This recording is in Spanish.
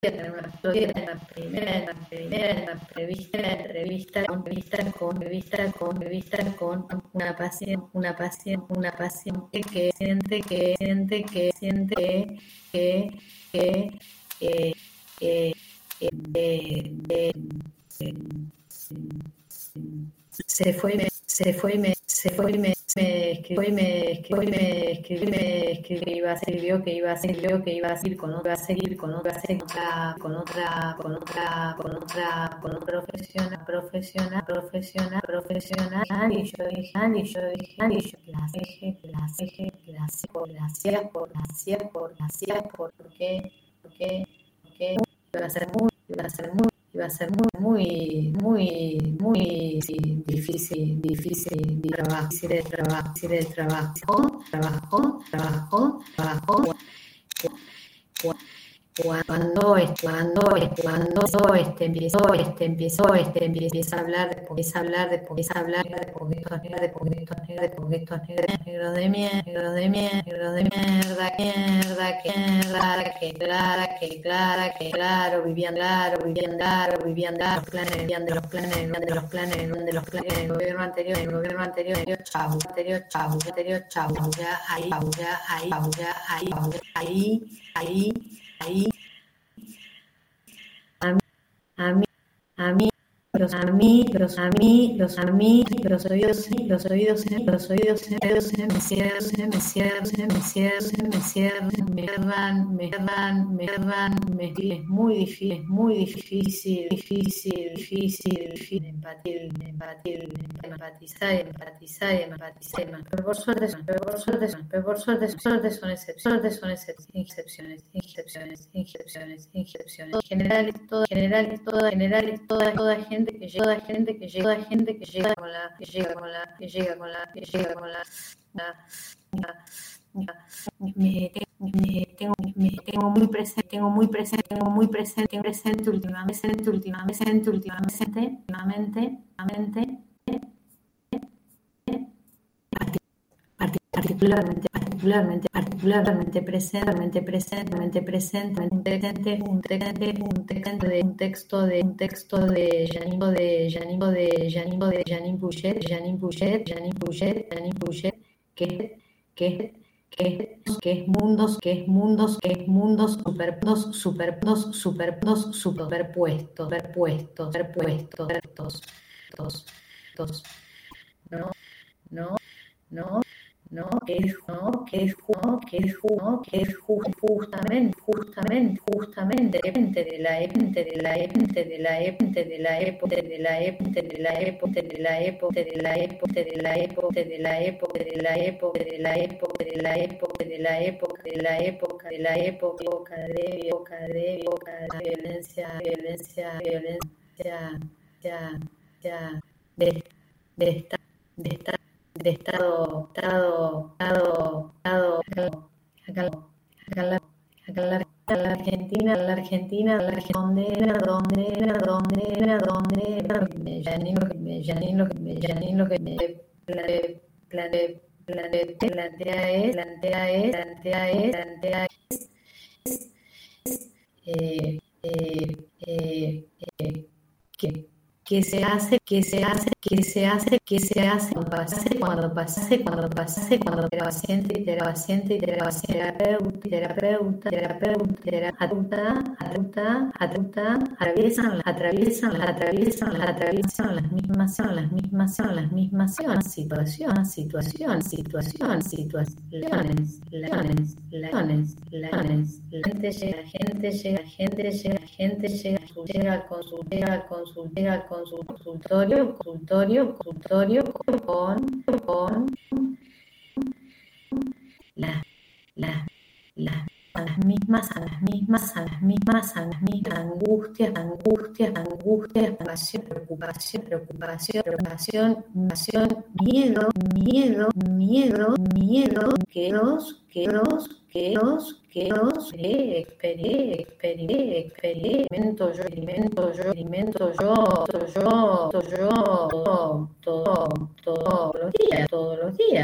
en la entrevista con una paciente que siente que se fue y me escribió y me escribió que iba a seguir con otra profesional y yo dije gracias porque iba a ser muy difícil de trabajo. Cuando empieza a hablar de negros de mierda, que claro, vivían los planes del gobierno anterior, chau, ahí a mí los oídos se me cierran, es muy difícil empatizar, pero por suerte son excepciones. En general, toda gente que llega con la tengo muy presente últimamente particularmente presente un texto de Janine Boucher que es mundos superpuestos. No, que es justamente de la época de violencia de estado acá en la Argentina, donde Janine lo que me plantea es que se hace cuando el terapeuta atraviesan las mismas situaciones. La gente llega al consultorio con las mismas angustias, preocupación, miedo, experimento yo todos los días.